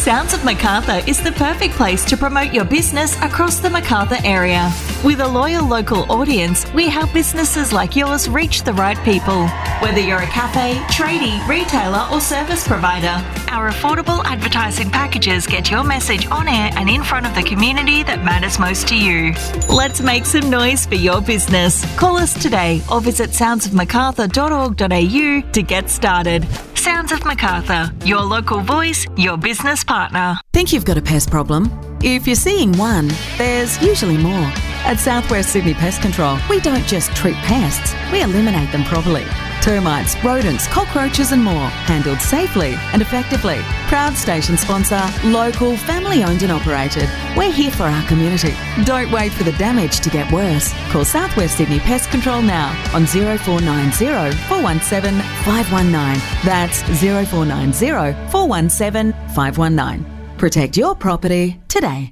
Sounds of Macarthur is the perfect place to promote your business across the Macarthur area. With a loyal local audience, we help businesses like yours reach the right people. Whether you're a cafe, tradie, retailer or service provider, our affordable advertising packages get your message on air and in front of the community that matters most to you. Let's make some noise for your business. Call us today or visit soundsofmacarthur.org.au to get started. Sounds of Macarthur, your local voice, your business partner. Think you've got a pest problem? If you're seeing one, there's usually more. At Southwest Sydney Pest Control, we don't just treat pests, we eliminate them properly. Termites, rodents, cockroaches and more, handled safely and effectively. Proud station sponsor, local, family-owned and operated. We're here for our community. Don't wait for the damage to get worse. Call Southwest Sydney Pest Control now on 0490 417 519. That's 0490 417 519. Protect your property today.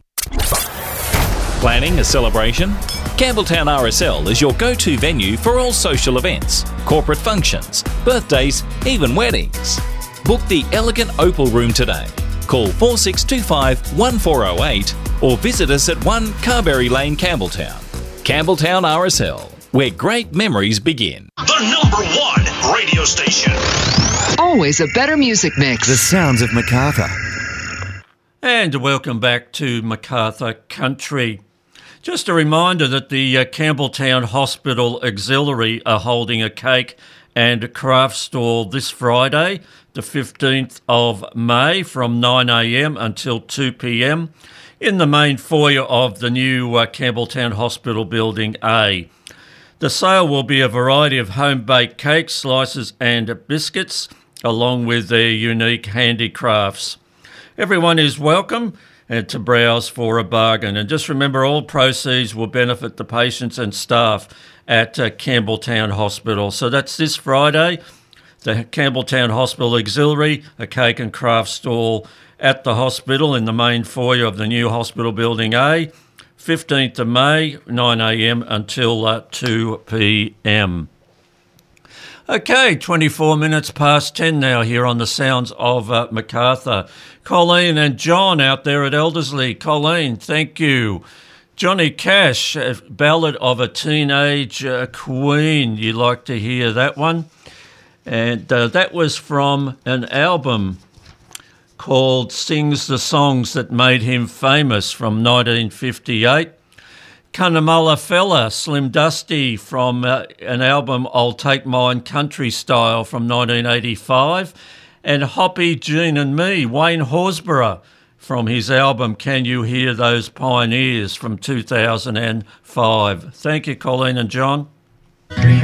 Planning a celebration? Campbelltown RSL is your go-to venue for all social events, corporate functions, birthdays, even weddings. Book the elegant Opal Room today. Call 4625 1408 or visit us at 1 Carberry Lane, Campbelltown. Campbelltown RSL, where great memories begin. The number one radio station. Always a better music mix. The sounds of Macarthur. And welcome back to Macarthur Country. Just a reminder that the Campbelltown Hospital Auxiliary are holding a cake and craft stall this Friday, the 15th of May, from 9 a.m. until 2 p.m. in the main foyer of the new Campbelltown Hospital Building A. The sale will be a variety of home-baked cakes, slices and biscuits, along with their unique handicrafts. Everyone is welcome and to browse for a bargain. And just remember, all proceeds will benefit the patients and staff at Campbelltown Hospital. So that's this Friday, the Campbelltown Hospital Auxiliary, a cake and craft stall at the hospital in the main foyer of the new hospital building A, 15th of May, 9 a.m. until 2 p.m. Okay, 24 minutes past 10 now here on the sounds of Macarthur. Colleen and John out there at Elderslie. Colleen, thank you. Johnny Cash, Ballad of a Teenage Queen. You like to hear that one? And that was from an album called Sings the Songs That Made Him Famous from 1958. Cunnamulla Fella, Slim Dusty from an album I'll Take Mine Country Style from 1985. And Hoppy, Jean and Me, Wayne Horsburgh from his album Can You Hear Those Pioneers from 2005. Thank you, Colleen and John.